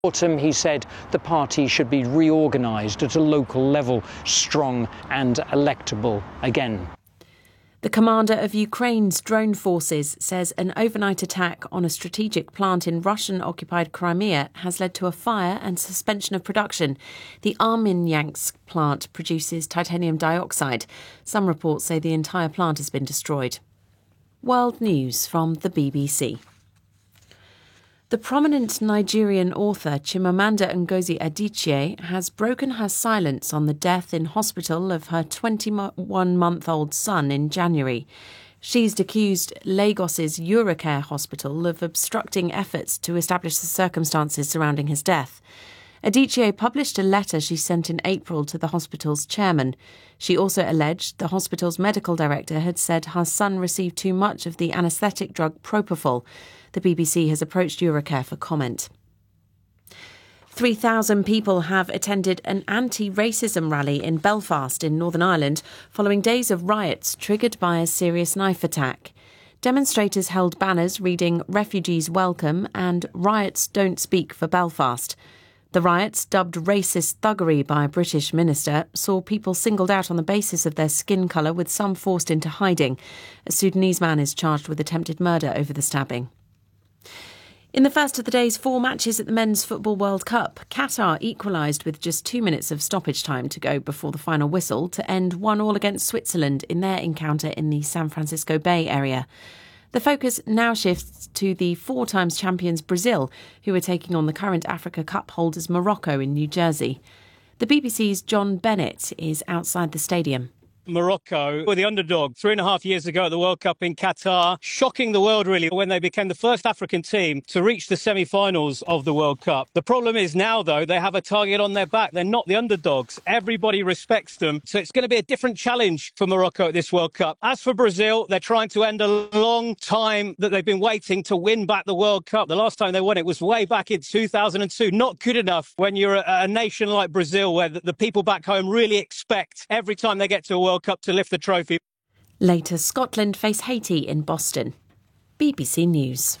Autumn, he said the party should be reorganised at a local level, strong and electable again. The commander of Ukraine's drone forces says an overnight attack on a strategic plant in Russian-occupied Crimea has led to a fire and suspension of production. The Armyansk plant produces titanium dioxide. Some reports say the entire plant has been destroyed. World News from the BBC. The prominent Nigerian author Chimamanda Ngozi Adichie has broken her silence on the death in hospital of her 21-month-old son in January. She's accused Lagos's Eurocare Hospital of obstructing efforts to establish the circumstances surrounding his death. Adichie published a letter she sent in April to the hospital's chairman. She also alleged the hospital's medical director had said her son received too much of the anaesthetic drug propofol. The BBC has approached Eurocare for comment. 3,000 people have attended an anti-racism rally in Belfast in Northern Ireland following days of riots triggered by a serious knife attack. Demonstrators held banners reading "Refugees Welcome" and "Riots Don't Speak for Belfast." The riots, dubbed racist thuggery by a British minister, saw people singled out on the basis of their skin colour, with some forced into hiding. A Sudanese man is charged with attempted murder over the stabbing. In the first of the day's 4 matches at the Men's Football World Cup, Qatar equalised with just 2 minutes of stoppage time to go before the final whistle to end 1-1 against Switzerland in their encounter in the San Francisco Bay area. The focus now shifts to the 4 times champions Brazil, who are taking on the current Africa Cup holders Morocco in New Jersey. The BBC's John Bennett is outside the stadium. Morocco were the underdog 3.5 years ago at the World Cup in Qatar, shocking the world really when they became the first African team to reach the semi-finals of the World Cup. The problem is now, though, they have a target on their back. They're not the underdogs. Everybody respects them. So it's going to be a different challenge for Morocco at this World Cup. As for Brazil, they're trying to end a long time that they've been waiting to win back the World Cup. The last time they won it was way back in 2002. Not good enough when you're a nation like Brazil, where the people back home really expect every time they get to a World Cup to lift the trophy. Later, Scotland face Haiti in Boston. BBC News.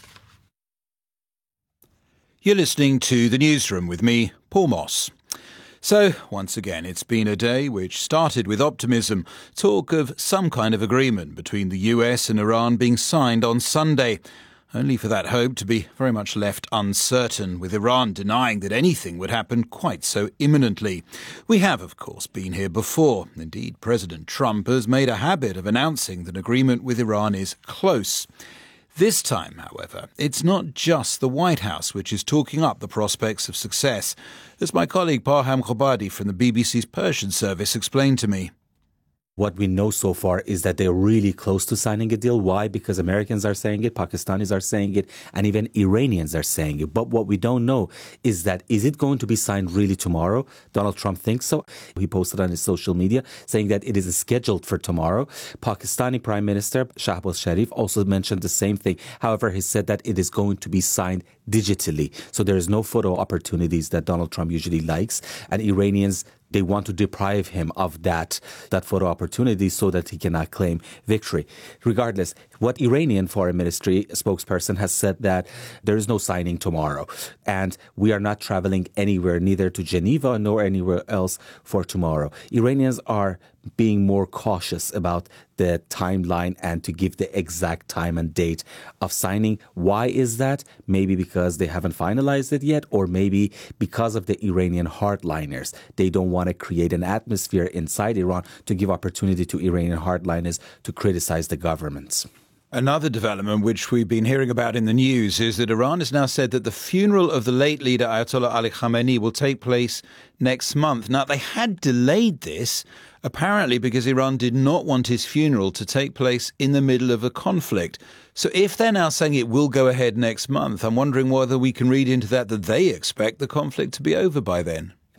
You're listening to The Newsroom with me, Paul Moss. So, once again, it's been a day which started with optimism, talk of some kind of agreement between the US and Iran being signed on Sunday, only for that hope to be very much left uncertain, with Iran denying that anything would happen quite so imminently. We have, of course, been here before. Indeed, President Trump has made a habit of announcing that agreement with Iran is close. This time, however, it's not just the White House which is talking up the prospects of success, as my colleague Parham Khobadi from the BBC's Persian service explained to me. What we know so far is that they're really close to signing a deal. Why? Because Americans are saying it, Pakistanis are saying it, and even Iranians are saying it. But what we don't know is it going to be signed really tomorrow? Donald Trump thinks so. He posted on his social media saying that it is scheduled for tomorrow. Pakistani Prime Minister Shahbaz Sharif also mentioned the same thing. However, he said that it is going to be signed digitally. So there is no photo opportunities that Donald Trump usually likes. And Iranians, they want to deprive him of that photo opportunity so that he cannot claim victory. Regardless, what Iranian Foreign Ministry spokesperson has said that there is no signing tomorrow. And we are not traveling anywhere, neither to Geneva nor anywhere else for tomorrow. Iranians are being more cautious about the timeline and to give the exact time and date of signing. Why is that? Maybe because they haven't finalized it yet, or maybe because of the Iranian hardliners. They don't want to create an atmosphere inside Iran to give opportunity to Iranian hardliners to criticize the governments. Another development which we've been hearing about in the news is that Iran has now said that the funeral of the late leader Ayatollah Ali Khamenei will take place next month. Now, they had delayed this, apparently because Iran did not want his funeral to take place in the middle of a conflict. So if they're now saying it will go ahead next month, I'm wondering whether we can read into that they expect the conflict to be over by then.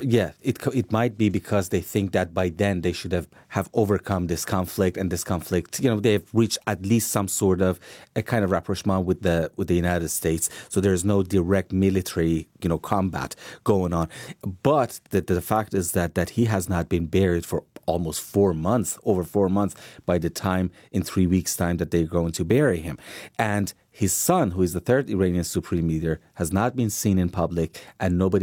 Yeah, it might be because they think that by then they should have overcome this conflict, and this conflict, they've reached at least some sort of a kind of rapprochement with the United States. So there's no direct military, combat going on. But the fact is that he has not been buried for almost 4 months, over 4 months, by the time in 3 weeks' time that they're going to bury him. And his son, who is the third Iranian supreme leader, has not been seen in public, and nobody